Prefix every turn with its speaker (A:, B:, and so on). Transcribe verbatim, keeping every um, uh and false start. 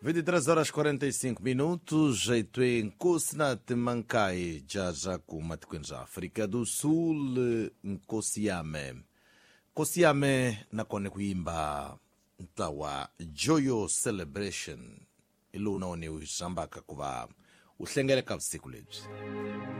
A: vinte e três horas e quarenta e cinco minutos, jeito em Kosinat Mankai, Jajaku Matkwenja, África do Sul, Nkosiame. Kosiame na kone kuimba ntawa Joyo Celebration, ilu unaoni ushambaka kuva uhlengele kavusiku lebyi.